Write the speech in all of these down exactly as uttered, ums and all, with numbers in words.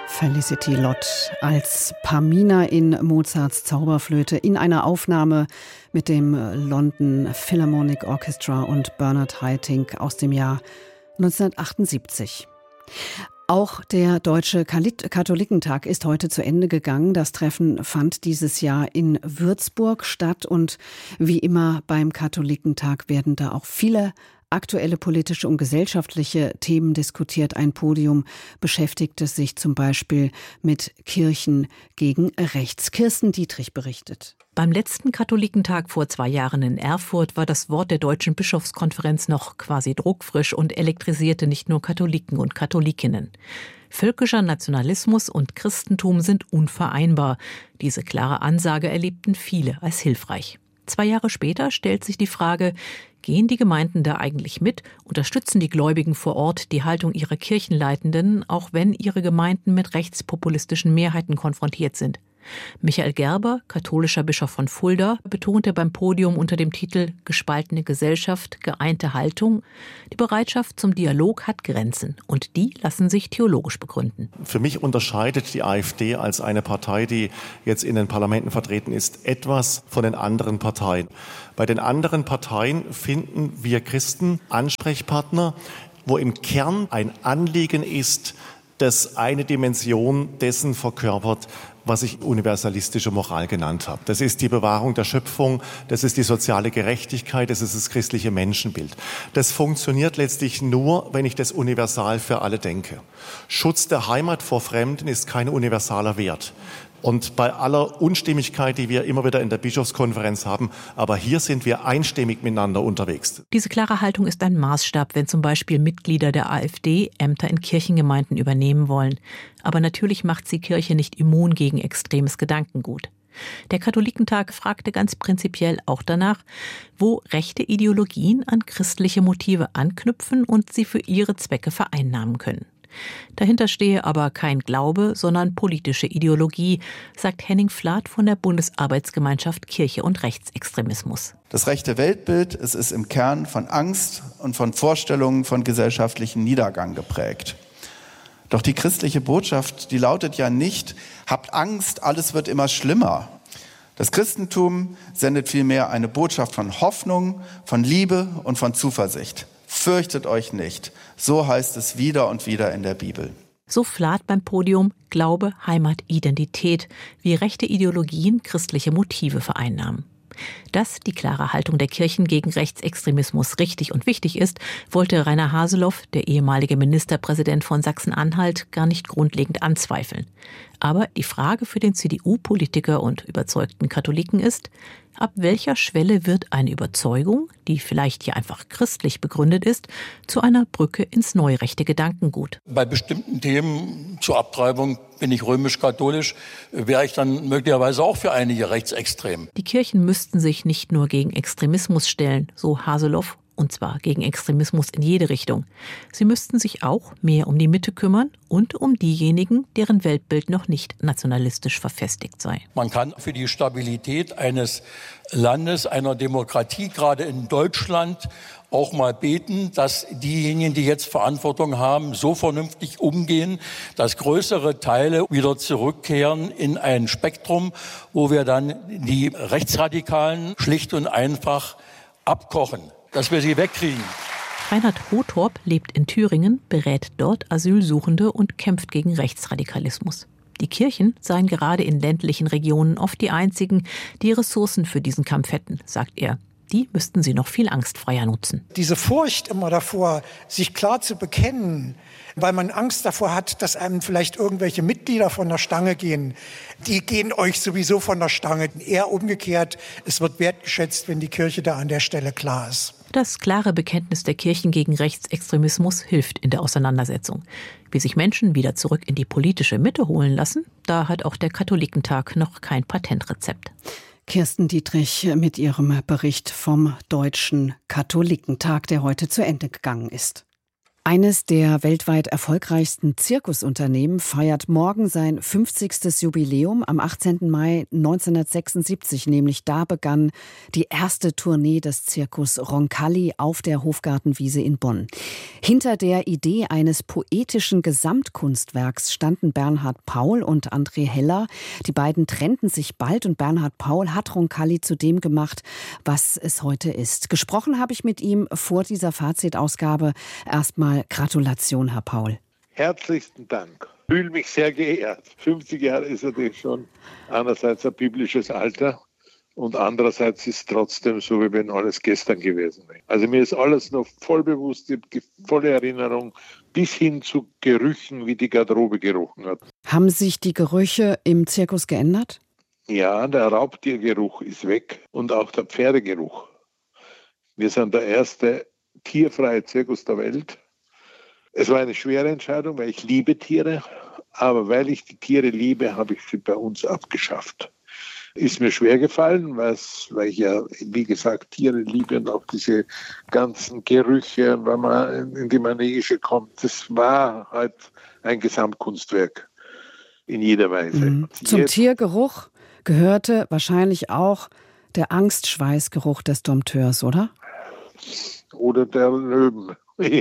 Felicity Lott als Pamina in Mozarts Zauberflöte in einer Aufnahme mit dem London Philharmonic Orchestra und Bernard Haitink aus dem Jahr neunzehnhundertachtundsiebzig. Auch der Deutsche Katholikentag ist heute zu Ende gegangen. Das Treffen fand dieses Jahr in Würzburg statt und wie immer beim Katholikentag werden da auch viele aktuelle politische und gesellschaftliche Themen diskutiert. Ein Podium beschäftigte sich zum Beispiel mit Kirchen gegen rechts. Kirsten Dietrich berichtet. Beim letzten Katholikentag vor zwei Jahren in Erfurt war das Wort der Deutschen Bischofskonferenz noch quasi druckfrisch und elektrisierte nicht nur Katholiken und Katholikinnen. Völkischer Nationalismus und Christentum sind unvereinbar. Diese klare Ansage erlebten viele als hilfreich. Zwei Jahre später stellt sich die Frage, gehen die Gemeinden da eigentlich mit? Unterstützen die Gläubigen vor Ort die Haltung ihrer Kirchenleitenden, auch wenn ihre Gemeinden mit rechtspopulistischen Mehrheiten konfrontiert sind? Michael Gerber, katholischer Bischof von Fulda, betonte beim Podium unter dem Titel »Gespaltene Gesellschaft, geeinte Haltung«, die Bereitschaft zum Dialog hat Grenzen und die lassen sich theologisch begründen. Für mich unterscheidet die AfD als eine Partei, die jetzt in den Parlamenten vertreten ist, etwas von den anderen Parteien. Bei den anderen Parteien finden wir Christen Ansprechpartner, wo im Kern ein Anliegen ist, das eine Dimension dessen verkörpert, was ich universalistische Moral genannt habe. Das ist die Bewahrung der Schöpfung, das ist die soziale Gerechtigkeit, das ist das christliche Menschenbild. Das funktioniert letztlich nur, wenn ich das universal für alle denke. Schutz der Heimat vor Fremden ist kein universaler Wert. Und bei aller Unstimmigkeit, die wir immer wieder in der Bischofskonferenz haben, aber hier sind wir einstimmig miteinander unterwegs. Diese klare Haltung ist ein Maßstab, wenn zum Beispiel Mitglieder der AfD Ämter in Kirchengemeinden übernehmen wollen. Aber natürlich macht sie Kirche nicht immun gegen extremes Gedankengut. Der Katholikentag fragte ganz prinzipiell auch danach, wo rechte Ideologien an christliche Motive anknüpfen und sie für ihre Zwecke vereinnahmen können. Dahinter stehe aber kein Glaube, sondern politische Ideologie, sagt Henning Flath von der Bundesarbeitsgemeinschaft Kirche und Rechtsextremismus. Das rechte Weltbild, es ist im Kern von Angst und von Vorstellungen von gesellschaftlichem Niedergang geprägt. Doch die christliche Botschaft, die lautet ja nicht, habt Angst, alles wird immer schlimmer. Das Christentum sendet vielmehr eine Botschaft von Hoffnung, von Liebe und von Zuversicht. Fürchtet euch nicht. So heißt es wieder und wieder in der Bibel. So Flath beim Podium Glaube, Heimat, Identität, wie rechte Ideologien christliche Motive vereinnahmen. Dass die klare Haltung der Kirchen gegen Rechtsextremismus richtig und wichtig ist, wollte Rainer Haseloff, der ehemalige Ministerpräsident von Sachsen-Anhalt, gar nicht grundlegend anzweifeln. Aber die Frage für den C D U-Politiker und überzeugten Katholiken ist, ab welcher Schwelle wird eine Überzeugung, die vielleicht hier einfach christlich begründet ist, zu einer Brücke ins neurechte Gedankengut? Bei bestimmten Themen zur Abtreibung bin ich römisch-katholisch, wäre ich dann möglicherweise auch für einige rechtsextrem. Die Kirchen müssten sich nicht nur gegen Extremismus stellen, so Haseloff, und zwar gegen Extremismus in jede Richtung. Sie müssten sich auch mehr um die Mitte kümmern und um diejenigen, deren Weltbild noch nicht nationalistisch verfestigt sei. Man kann für die Stabilität eines Landes, einer Demokratie, gerade in Deutschland, auch mal beten, dass diejenigen, die jetzt Verantwortung haben, so vernünftig umgehen, dass größere Teile wieder zurückkehren in ein Spektrum, wo wir dann die Rechtsradikalen schlicht und einfach abkochen, dass wir sie wegkriegen. Reinhard Hothorp lebt in Thüringen, berät dort Asylsuchende und kämpft gegen Rechtsradikalismus. Die Kirchen seien gerade in ländlichen Regionen oft die einzigen, die Ressourcen für diesen Kampf hätten, sagt er. Die müssten sie noch viel angstfreier nutzen. Diese Furcht immer davor, sich klar zu bekennen, weil man Angst davor hat, dass einem vielleicht irgendwelche Mitglieder von der Stange gehen. Die gehen euch sowieso von der Stange. Eher umgekehrt, es wird wertgeschätzt, wenn die Kirche da an der Stelle klar ist. Das klare Bekenntnis der Kirchen gegen Rechtsextremismus hilft in der Auseinandersetzung. Wie sich Menschen wieder zurück in die politische Mitte holen lassen, da hat auch der Katholikentag noch kein Patentrezept. Kirsten Dietrich mit ihrem Bericht vom Deutschen Katholikentag, der heute zu Ende gegangen ist. Eines der weltweit erfolgreichsten Zirkusunternehmen feiert morgen sein fünfzigstes Jubiläum. Am achtzehnten Mai neunzehnhundertsechsundsiebzig, nämlich da begann die erste Tournee des Zirkus Roncalli auf der Hofgartenwiese in Bonn. Hinter der Idee eines poetischen Gesamtkunstwerks standen Bernhard Paul und André Heller. Die beiden trennten sich bald und Bernhard Paul hat Roncalli zu dem gemacht, was es heute ist. Gesprochen habe ich mit ihm vor dieser Fazitausgabe. Erstmal Gratulation, Herr Paul. Herzlichsten Dank. Ich fühle mich sehr geehrt. fünfzig Jahre ist natürlich schon einerseits ein biblisches Alter und andererseits ist es trotzdem so, wie wenn alles gestern gewesen wäre. Also mir ist alles noch voll bewusst, ich habe volle Erinnerung bis hin zu Gerüchen, wie die Garderobe gerochen hat. Haben sich die Gerüche im Zirkus geändert? Ja, der Raubtiergeruch ist weg und auch der Pferdegeruch. Wir sind der erste tierfreie Zirkus der Welt. Es war eine schwere Entscheidung, weil ich liebe Tiere, aber weil ich die Tiere liebe, habe ich sie bei uns abgeschafft. Ist mir schwer gefallen, weil ich ja, wie gesagt, Tiere liebe und auch diese ganzen Gerüche, wenn man in die Manege kommt. Das war halt ein Gesamtkunstwerk in jeder Weise. Mhm. Zum Jetzt, Tiergeruch gehörte wahrscheinlich auch der Angstschweißgeruch des Dompteurs, oder? Oder der Löwen.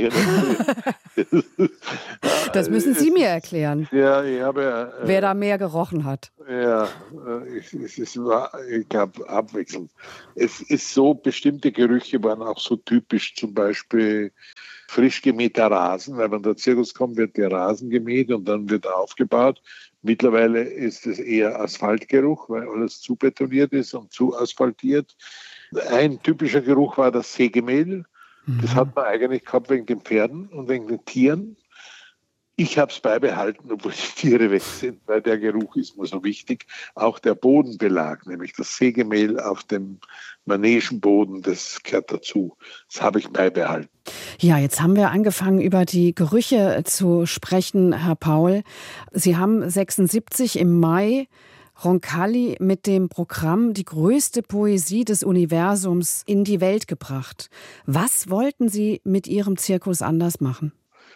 Das müssen Sie mir erklären. Ja, ich habe ja, äh, wer da mehr gerochen hat. Ja, es, es ist, ich glaube, abwechselnd. Es ist so, bestimmte Gerüche waren auch so typisch, zum Beispiel frisch gemähter Rasen, weil wenn der Zirkus kommt, wird der Rasen gemäht und dann wird er aufgebaut. Mittlerweile ist es eher Asphaltgeruch, weil alles zu betoniert ist und zu asphaltiert. Ein typischer Geruch war das Sägemehl. Das hat man eigentlich gehabt wegen den Pferden und wegen den Tieren. Ich habe es beibehalten, obwohl die Tiere weg sind, weil der Geruch ist mir so wichtig. Auch der Bodenbelag, nämlich das Sägemehl auf dem Manegenboden, das gehört dazu. Das habe ich beibehalten. Ja, jetzt haben wir angefangen, über die Gerüche zu sprechen, Herr Paul. Sie haben sechsundsiebzig im Mai Roncalli mit dem Programm Die größte Poesie des Universums in die Welt gebracht. Was wollten Sie mit Ihrem Zirkus anders machen?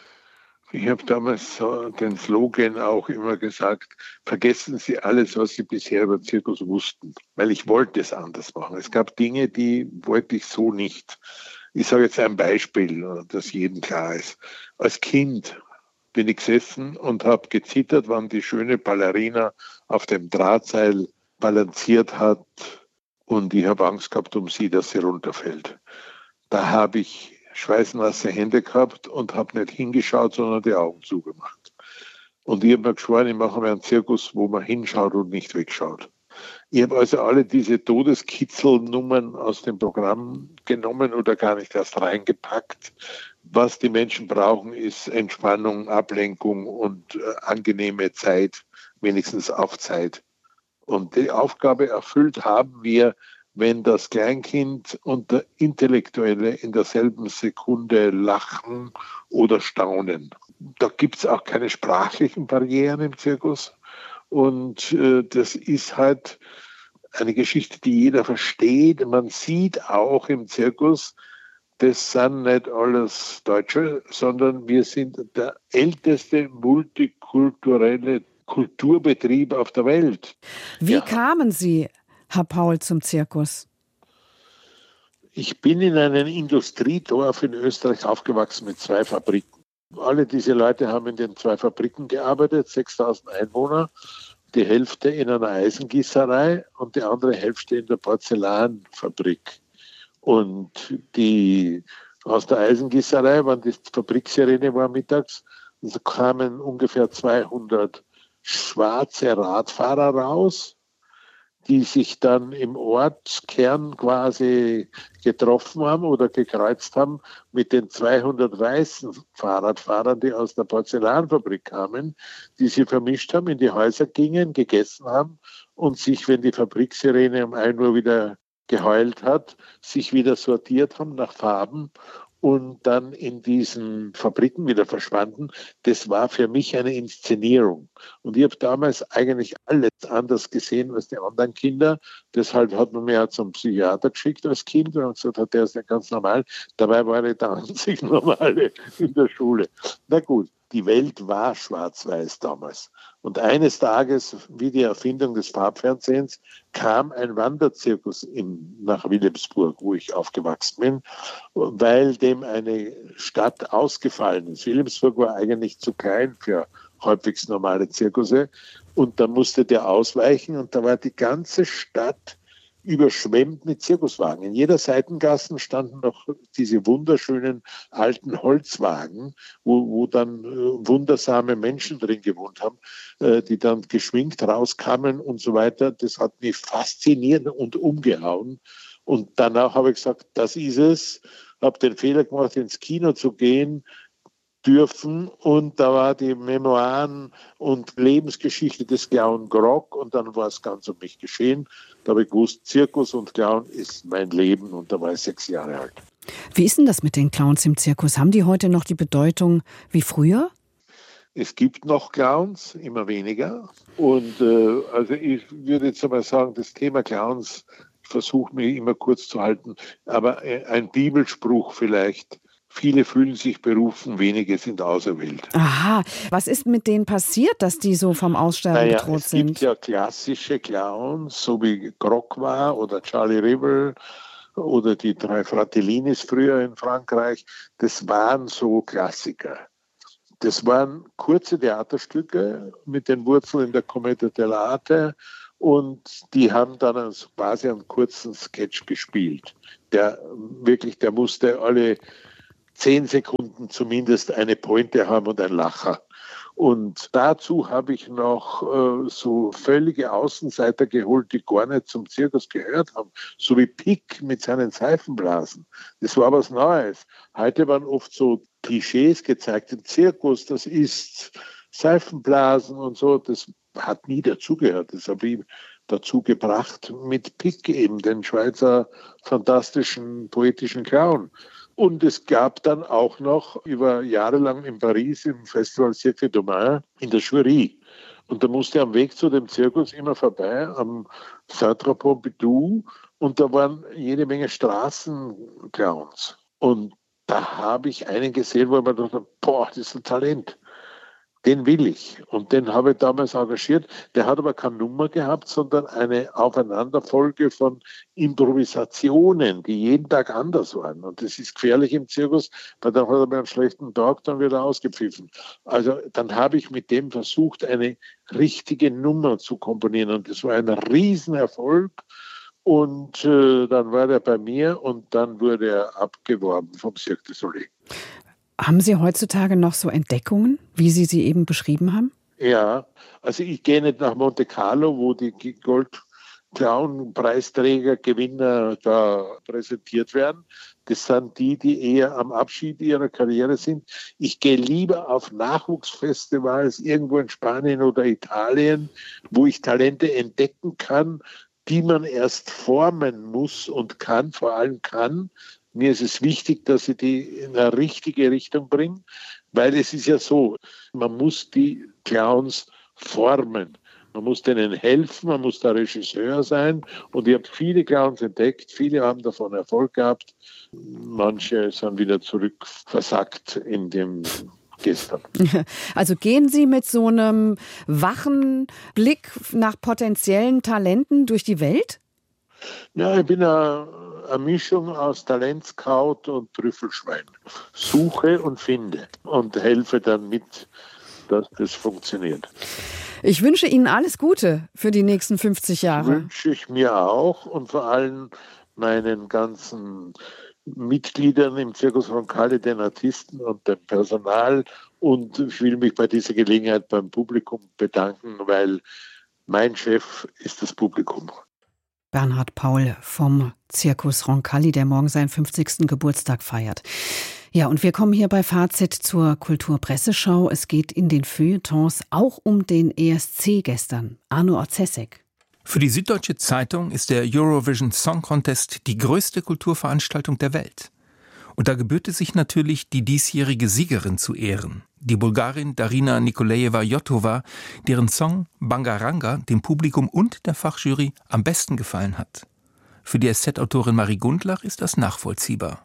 Ich habe damals so den Slogan auch immer gesagt, vergessen Sie alles, was Sie bisher über Zirkus wussten, weil ich wollte es anders machen. Es gab Dinge, die wollte ich so nicht. Ich sage jetzt ein Beispiel, das jedem klar ist. Als Kind bin ich gesessen und habe gezittert, wann die schöne Ballerina auf dem Drahtseil balanciert hat und ich habe Angst gehabt um sie, dass sie runterfällt. Da habe ich schweißnasse Hände gehabt und habe nicht hingeschaut, sondern die Augen zugemacht. Und ich habe mir geschworen, ich mache mir einen Zirkus, wo man hinschaut und nicht wegschaut. Ich habe also alle diese Todeskitzelnummern aus dem Programm genommen oder gar nicht erst reingepackt. Was die Menschen brauchen, ist Entspannung, Ablenkung und äh, angenehme Zeit, wenigstens auf Zeit. Und die Aufgabe erfüllt haben wir, wenn das Kleinkind und der Intellektuelle in derselben Sekunde lachen oder staunen. Da gibt es auch keine sprachlichen Barrieren im Zirkus. Und äh, das ist halt eine Geschichte, die jeder versteht. Man sieht auch im Zirkus, das sind nicht alles Deutsche, sondern wir sind der älteste multikulturelle Kulturbetrieb auf der Welt. Wie ja. kamen Sie, Herr Paul, zum Zirkus? Ich bin in einem Industriedorf in Österreich aufgewachsen mit zwei Fabriken. Alle diese Leute haben in den zwei Fabriken gearbeitet, sechstausend Einwohner. Die Hälfte in einer Eisengießerei und die andere Hälfte in der Porzellanfabrik. Und die aus der Eisengießerei, wenn die Fabriksirene war mittags, also kamen ungefähr zweihundert schwarze Radfahrer raus, die sich dann im Ortskern quasi getroffen haben oder gekreuzt haben mit den zweihundert weißen Fahrradfahrern, die aus der Porzellanfabrik kamen, die sie vermischt haben, in die Häuser gingen, gegessen haben und sich, wenn die Fabriksirene um ein Uhr wieder geheult hat, sich wieder sortiert haben nach Farben und dann in diesen Fabriken wieder verschwanden. Das war für mich eine Inszenierung. Und ich habe damals eigentlich alles anders gesehen als die anderen Kinder. Deshalb hat man mich ja zum Psychiater geschickt als Kind und gesagt, der ist ja ganz normal. Dabei war ich der einzig Normale in der Schule. Na gut, die Welt war schwarz-weiß damals. Und eines Tages, wie die Erfindung des Farbfernsehens, kam ein Wanderzirkus in, nach Wilhelmsburg, wo ich aufgewachsen bin, weil dem eine Stadt ausgefallen ist. Wilhelmsburg war eigentlich zu klein für halbwegs normale Zirkusse. Und da musste der ausweichen und da war die ganze Stadt überschwemmt mit Zirkuswagen. In jeder Seitengasse standen noch diese wunderschönen alten Holzwagen, wo, wo dann äh, wundersame Menschen drin gewohnt haben, äh, die dann geschminkt rauskamen und so weiter. Das hat mich fasziniert und umgehauen. Und danach habe ich gesagt, das ist es. Habe den Fehler gemacht, ins Kino zu gehen dürfen, und da war die Memoiren und Lebensgeschichte des Clown Grock, und dann war es ganz um mich geschehen. Da habe ich gewusst, Zirkus und Clown ist mein Leben, und da war ich sechs Jahre alt. Wie ist denn das mit den Clowns im Zirkus? Haben die heute noch die Bedeutung wie früher? Es gibt noch Clowns, immer weniger. Und äh, also ich würde jetzt einmal sagen, das Thema Clowns, ich versuche mich immer kurz zu halten, aber ein Bibelspruch vielleicht: Viele fühlen sich berufen, wenige sind auserwählt. Aha, was ist mit denen passiert, dass die so vom Aussterben naja, bedroht es sind? Es gibt ja klassische Clowns, so wie Grock war oder Charlie Rivel oder die drei Fratellinis früher in Frankreich. Das waren so Klassiker. Das waren kurze Theaterstücke mit den Wurzeln der Commedia dell'arte, und die haben dann also quasi einen kurzen Sketch gespielt. Der wirklich, der musste alle zehn Sekunden zumindest eine Pointe haben und ein Lacher. Und dazu habe ich noch äh, so völlige Außenseiter geholt, die gar nicht zum Zirkus gehört haben. So wie Pick mit seinen Seifenblasen. Das war was Neues. Heute waren oft so Klischees gezeigt. Im Zirkus, das ist Seifenblasen und so. Das hat nie dazugehört. Das habe ich dazu gebracht mit Pick eben, den Schweizer fantastischen, poetischen Clown. Und es gab dann auch noch über Jahre lang in Paris im Festival Cirque du Maine in der Jury. Und da musste am Weg zu dem Zirkus immer vorbei am Centre Pompidou, und da waren jede Menge Straßenclowns. Und da habe ich einen gesehen, wo ich mir dachte, boah, das ist ein Talent. Den will ich. Und den habe ich damals engagiert. Der hat aber keine Nummer gehabt, sondern eine Aufeinanderfolge von Improvisationen, die jeden Tag anders waren. Und das ist gefährlich im Zirkus, weil dann hat er mir einen schlechten Tag dann wieder ausgepfiffen. Also dann habe ich mit dem versucht, eine richtige Nummer zu komponieren. Und das war ein Riesenerfolg. Und äh, dann war er bei mir, und dann wurde er abgeworben vom Cirque du Soleil. Haben Sie heutzutage noch so Entdeckungen, wie Sie sie eben beschrieben haben? Ja, also ich gehe nicht nach Monte Carlo, wo die Gold-Clown-Preisträger, Gewinner da präsentiert werden. Das sind die, die eher am Abschied ihrer Karriere sind. Ich gehe lieber auf Nachwuchsfestivals irgendwo in Spanien oder Italien, wo ich Talente entdecken kann, die man erst formen muss und kann, vor allem kann. Mir ist es wichtig, dass ich die in eine richtige Richtung bringe, weil es ist ja so, man muss die Clowns formen. Man muss denen helfen, man muss der Regisseur sein. Und ich habe viele Clowns entdeckt, viele haben davon Erfolg gehabt. Manche sind wieder zurück versackt in dem gestern. Also gehen Sie mit so einem wachen Blick nach potenziellen Talenten durch die Welt? Ja, ich bin eine, eine Mischung aus Talentscout und Trüffelschwein. Suche und finde und helfe dann mit, dass das funktioniert. Ich wünsche Ihnen alles Gute für die nächsten fünfzig Jahre. Wünsche ich mir auch, und vor allem meinen ganzen Mitgliedern im Circus Roncalli, den Artisten und dem Personal. Und ich will mich bei dieser Gelegenheit beim Publikum bedanken, weil mein Chef ist das Publikum. Bernhard Paul vom Circus Roncalli, der morgen seinen fünfzigsten Geburtstag feiert. Ja, und wir kommen hier bei Fazit zur Kulturpresseschau. Es geht in den Feuilletons auch um den E S C gestern. Arno Orzesek. Für die Süddeutsche Zeitung ist der Eurovision Song Contest die größte Kulturveranstaltung der Welt. Und da gebührt es sich natürlich, die diesjährige Siegerin zu ehren. Die Bulgarin Darina Nikolajeva-Jotova, deren Song Bangaranga dem Publikum und der Fachjury am besten gefallen hat. Für die S Z-Autorin Marie Gundlach ist das nachvollziehbar.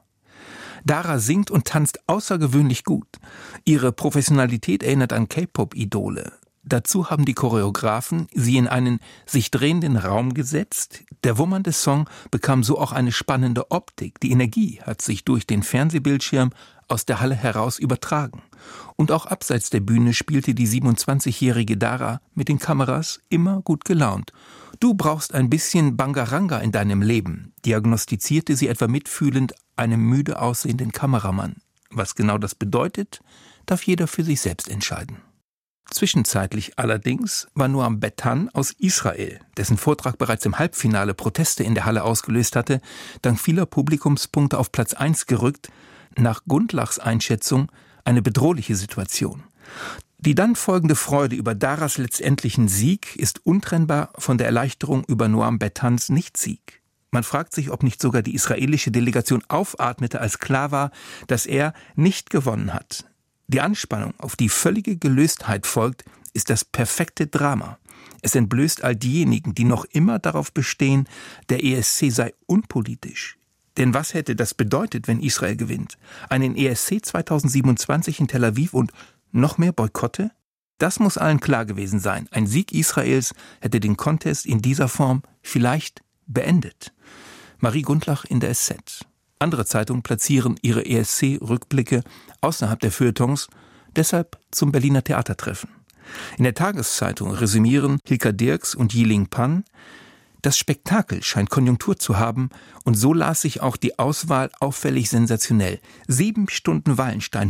Dara singt und tanzt außergewöhnlich gut. Ihre Professionalität erinnert an K-Pop-Idole. Dazu haben die Choreografen sie in einen sich drehenden Raum gesetzt. Der wummernde Song bekam so auch eine spannende Optik. Die Energie hat sich durch den Fernsehbildschirm aus der Halle heraus übertragen. Und auch abseits der Bühne spielte die siebenundzwanzigjährige Dara mit den Kameras immer gut gelaunt. Du brauchst ein bisschen Bangaranga in deinem Leben, diagnostizierte sie etwa mitfühlend einem müde aussehenden Kameramann. Was genau das bedeutet, darf jeder für sich selbst entscheiden. Zwischenzeitlich allerdings war Noam Betan aus Israel, dessen Vortrag bereits im Halbfinale Proteste in der Halle ausgelöst hatte, dank vieler Publikumspunkte auf Platz eins gerückt, nach Gundlachs Einschätzung eine bedrohliche Situation. Die dann folgende Freude über Daras letztendlichen Sieg ist untrennbar von der Erleichterung über Noam Betans Nichtsieg. Man fragt sich, ob nicht sogar die israelische Delegation aufatmete, als klar war, dass er nicht gewonnen hat. Die Anspannung, auf die völlige Gelöstheit folgt, ist das perfekte Drama. Es entblößt all diejenigen, die noch immer darauf bestehen, der E S C sei unpolitisch. Denn was hätte das bedeutet, wenn Israel gewinnt? Einen E S C zweitausendsiebenundzwanzig in Tel Aviv und noch mehr Boykotte? Das muss allen klar gewesen sein. Ein Sieg Israels hätte den Contest in dieser Form vielleicht beendet. Marie Gundlach in der S Z. Andere Zeitungen platzieren ihre E S C-Rückblicke außerhalb der Feuilletons, deshalb zum Berliner Theatertreffen. In der Tageszeitung resümieren Hilka Dirks und Yiling Pan: Das Spektakel scheint Konjunktur zu haben, und so las sich auch die Auswahl auffällig sensationell. Sieben Stunden Wallenstein,